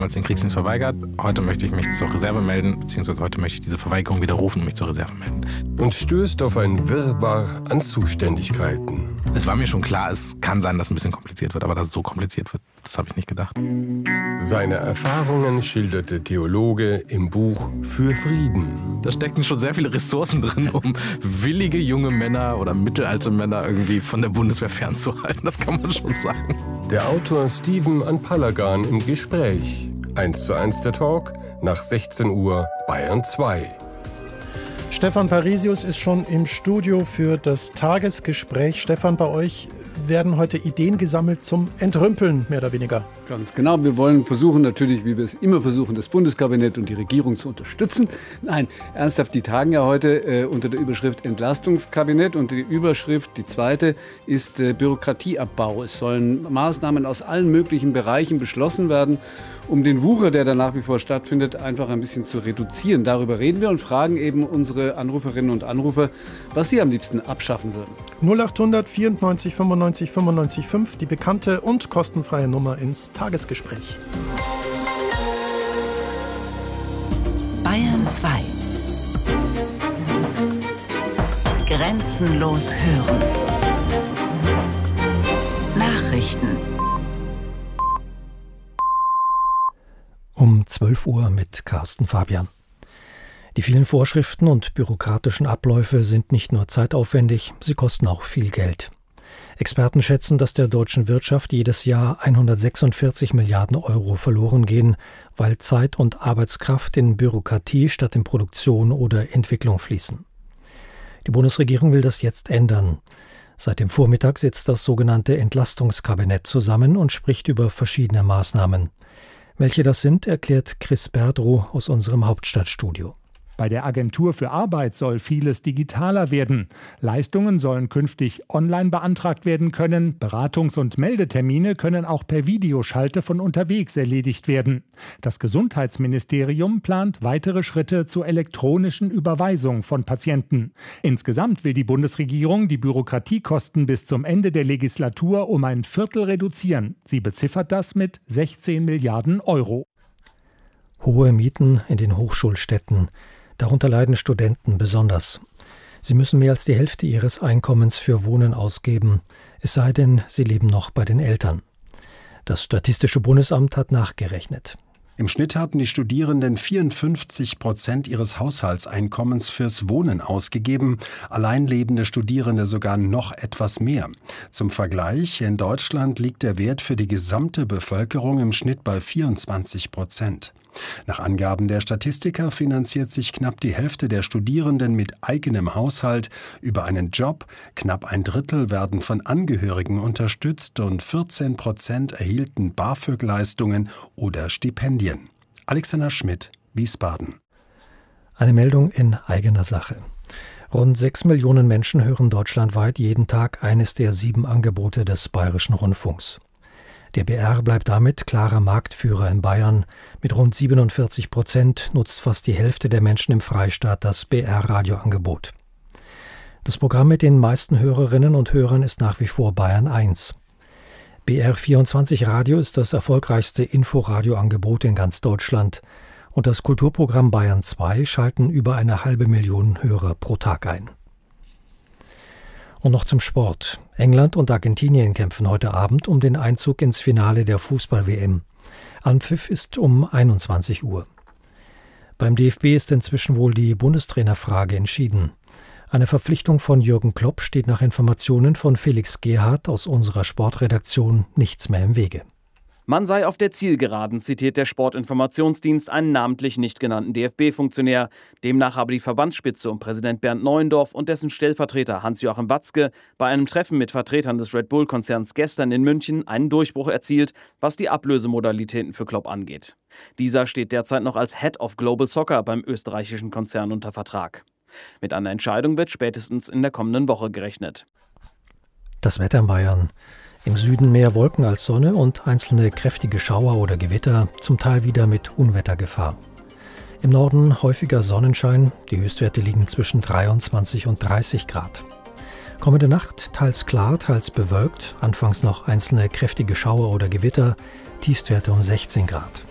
Als den Kriegsdienst verweigert. Heute möchte ich mich zur Reserve melden, beziehungsweise heute möchte ich diese Verweigerung widerrufen und mich zur Reserve melden. Und stößt auf ein Wirrwarr an Zuständigkeiten. Es war mir schon klar, es kann sein, dass es ein bisschen kompliziert wird, aber dass es so kompliziert wird, das habe ich nicht gedacht. Seine Erfahrungen schilderte Theologe im Buch Für Frieden. Da steckten schon sehr viele Ressourcen drin, um willige junge Männer oder mittelalte Männer irgendwie von der Bundeswehr fernzuhalten. Das kann man schon sagen. Der Autor Steven Anpalagan im Gespräch. 1:1 der Talk nach 16 Uhr Bayern 2. Stefan Parisius ist schon im Studio für das Tagesgespräch. Stefan, bei euch werden heute Ideen gesammelt zum Entrümpeln, mehr oder weniger. Ganz genau. Wir wollen versuchen natürlich, wie wir es immer versuchen, das Bundeskabinett und die Regierung zu unterstützen. Nein, ernsthaft, die tagen ja heute unter der Überschrift Entlastungskabinett. Und die Überschrift, die zweite, ist Bürokratieabbau. Es sollen Maßnahmen aus allen möglichen Bereichen beschlossen werden, um den Wucher, der da nach wie vor stattfindet, einfach ein bisschen zu reduzieren. Darüber reden wir und fragen eben unsere Anruferinnen und Anrufer, was sie am liebsten abschaffen würden. 0800 94 95 95 5, die bekannte und kostenfreie Nummer ins Tagesgespräch. Bayern 2. Grenzenlos hören. Nachrichten. Um 12 Uhr mit Carsten Fabian. Die vielen Vorschriften und bürokratischen Abläufe sind nicht nur zeitaufwendig, sie kosten auch viel Geld. Experten schätzen, dass der deutschen Wirtschaft jedes Jahr 146 Milliarden Euro verloren gehen, weil Zeit und Arbeitskraft in Bürokratie statt in Produktion oder Entwicklung fließen. Die Bundesregierung will das jetzt ändern. Seit dem Vormittag sitzt das sogenannte Entlastungskabinett zusammen und spricht über verschiedene Maßnahmen. Welche das sind, erklärt Chris Berdrow aus unserem Hauptstadtstudio. Bei der Agentur für Arbeit soll vieles digitaler werden. Leistungen sollen künftig online beantragt werden können. Beratungs- und Meldetermine können auch per Videoschalte von unterwegs erledigt werden. Das Gesundheitsministerium plant weitere Schritte zur elektronischen Überweisung von Patienten. Insgesamt will die Bundesregierung die Bürokratiekosten bis zum Ende der Legislatur um ein Viertel reduzieren. Sie beziffert das mit 16 Milliarden Euro. Hohe Mieten in den Hochschulstädten. Darunter leiden Studenten besonders. Sie müssen mehr als die Hälfte ihres Einkommens für Wohnen ausgeben, es sei denn, sie leben noch bei den Eltern. Das Statistische Bundesamt hat nachgerechnet. Im Schnitt haben die Studierenden 54% ihres Haushaltseinkommens fürs Wohnen ausgegeben, alleinlebende Studierende sogar noch etwas mehr. Zum Vergleich, in Deutschland liegt der Wert für die gesamte Bevölkerung im Schnitt bei 24%. Nach Angaben der Statistiker finanziert sich knapp die Hälfte der Studierenden mit eigenem Haushalt über einen Job, knapp ein Drittel werden von Angehörigen unterstützt und 14% erhielten BAföG-Leistungen oder Stipendien. Alexander Schmidt, Wiesbaden. Eine Meldung in eigener Sache. Rund 6 Millionen Menschen hören deutschlandweit jeden Tag eines der 7 Angebote des Bayerischen Rundfunks. Der BR bleibt damit klarer Marktführer in Bayern. Mit rund 47% nutzt fast die Hälfte der Menschen im Freistaat das BR-Radioangebot. Das Programm mit den meisten Hörerinnen und Hörern ist nach wie vor Bayern 1. BR24 Radio ist das erfolgreichste Inforadioangebot in ganz Deutschland. Und das Kulturprogramm Bayern 2 schalten über 500.000 Hörer pro Tag ein. Und noch zum Sport. England und Argentinien kämpfen heute Abend um den Einzug ins Finale der Fußball-WM. Anpfiff ist um 21 Uhr. Beim DFB ist inzwischen wohl die Bundestrainerfrage entschieden. Eine Verpflichtung von Jürgen Klopp steht nach Informationen von Felix Gerhardt aus unserer Sportredaktion nichts mehr im Wege. Man sei auf der Zielgeraden, zitiert der Sportinformationsdienst einen namentlich nicht genannten DFB-Funktionär. Demnach habe die Verbandsspitze um Präsident Bernd Neuendorf und dessen Stellvertreter Hans-Joachim Watzke bei einem Treffen mit Vertretern des Red Bull-Konzerns gestern in München einen Durchbruch erzielt, was die Ablösemodalitäten für Klopp angeht. Dieser steht derzeit noch als Head of Global Soccer beim österreichischen Konzern unter Vertrag. Mit einer Entscheidung wird spätestens in der kommenden Woche gerechnet. Das Wetter in Bayern. Im Süden mehr Wolken als Sonne und einzelne kräftige Schauer oder Gewitter, zum Teil wieder mit Unwettergefahr. Im Norden häufiger Sonnenschein, die Höchstwerte liegen zwischen 23 und 30 Grad. Kommende Nacht teils klar, teils bewölkt, anfangs noch einzelne kräftige Schauer oder Gewitter, Tiefstwerte um 16 Grad.